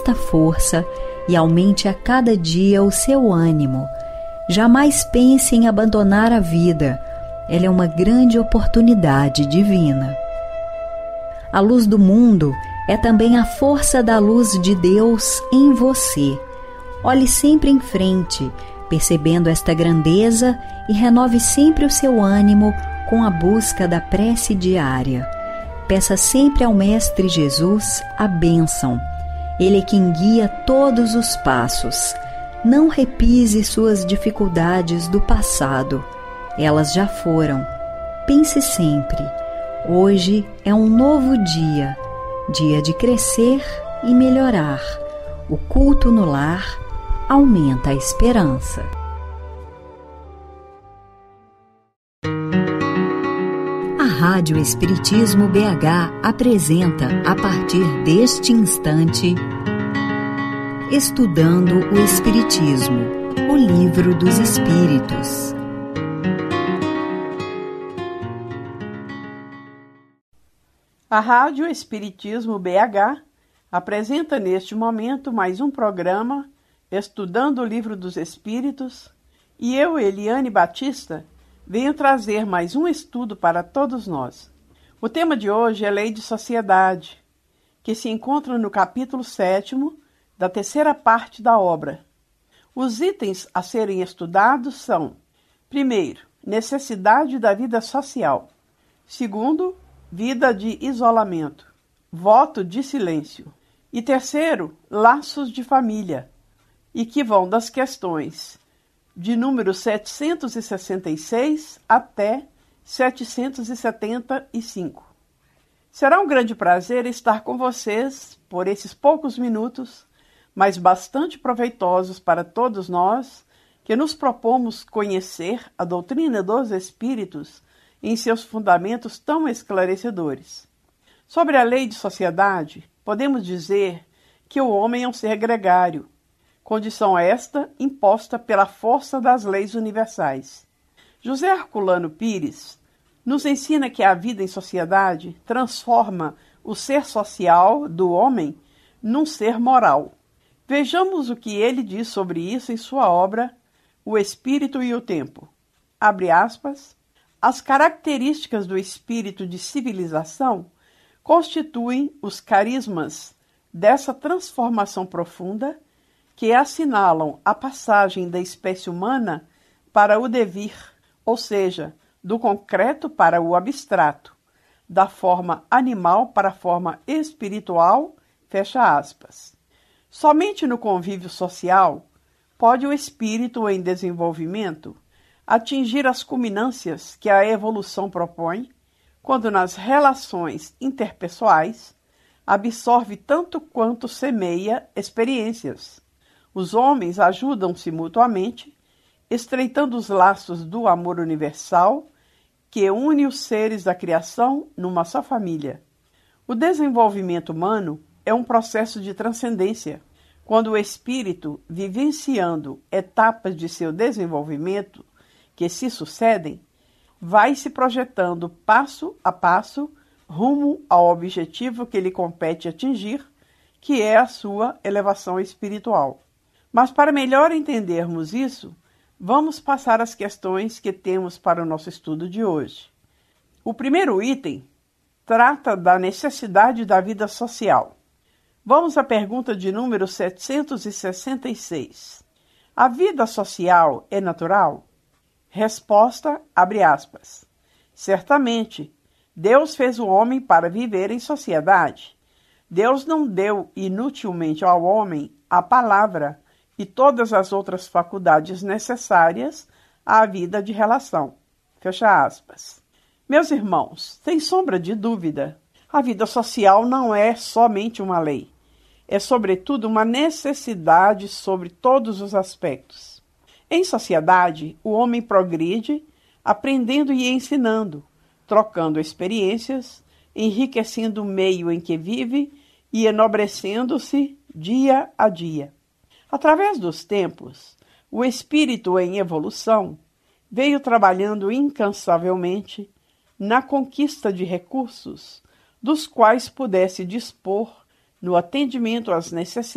esta força e aumente a cada dia o seu ânimo. Jamais pense em abandonar a vida. Ela é uma grande oportunidade divina. A luz do mundo é também a força da luz de Deus em você. Olhe sempre em frente, percebendo esta grandeza, e renove sempre o seu ânimo com a busca da prece diária. Peça sempre ao Mestre Jesus a bênção. Ele é quem guia todos os passos. Não repise suas dificuldades do passado. Elas já foram. Pense sempre: hoje é um novo dia, dia de crescer e melhorar. O culto no lar aumenta a esperança. A Rádio Espiritismo BH apresenta, a partir deste instante, Estudando o Espiritismo, o Livro dos Espíritos. A Rádio Espiritismo BH apresenta neste momento mais um programa Estudando o Livro dos Espíritos, e eu, Eliane Batista, venho trazer mais um estudo para todos nós. O tema de hoje é Lei de Sociedade, que se encontra no capítulo 7º da terceira parte da obra. Os itens a serem estudados são: primeiro, necessidade da vida social; segundo, vida de isolamento, voto de silêncio; e terceiro, laços de família, e que vão das questões de número 766 até 775. Será um grande prazer estar com vocês por esses poucos minutos, mas bastante proveitosos para todos nós que nos propomos conhecer a doutrina dos Espíritos em seus fundamentos tão esclarecedores. Sobre a lei de sociedade, podemos dizer que o homem é um ser gregário, condição esta imposta pela força das leis universais. José Herculano Pires nos ensina que a vida em sociedade transforma o ser social do homem num ser moral. Vejamos o que ele diz sobre isso em sua obra O Espírito e o Tempo. Abre aspas. As características do espírito de civilização constituem os carismas dessa transformação profunda que assinalam a passagem da espécie humana para o devir, ou seja, do concreto para o abstrato, da forma animal para a forma espiritual, fecha aspas. Somente no convívio social pode o espírito em desenvolvimento atingir as culminâncias que a evolução propõe, quando nas relações interpessoais absorve tanto quanto semeia experiências. Os homens ajudam-se mutuamente, estreitando os laços do amor universal que une os seres da criação numa só família. O desenvolvimento humano é um processo de transcendência, quando o espírito, vivenciando etapas de seu desenvolvimento que se sucedem, vai se projetando passo a passo rumo ao objetivo que lhe compete atingir, que é a sua elevação espiritual. Mas para melhor entendermos isso, vamos passar às questões que temos para o nosso estudo de hoje. O primeiro item trata da necessidade da vida social. Vamos à pergunta de número 766. A vida social é natural? Resposta, abre aspas. Certamente, Deus fez o homem para viver em sociedade. Deus não deu inutilmente ao homem a palavra e todas as outras faculdades necessárias à vida de relação. Fecha aspas. Meus irmãos, sem sombra de dúvida, a vida social não é somente uma lei. É, sobretudo, uma necessidade sobre todos os aspectos. Em sociedade, o homem progride, aprendendo e ensinando, trocando experiências, enriquecendo o meio em que vive e enobrecendo-se dia a dia. Através dos tempos, o espírito em evolução veio trabalhando incansavelmente na conquista de recursos dos quais pudesse dispor no atendimento às necessidades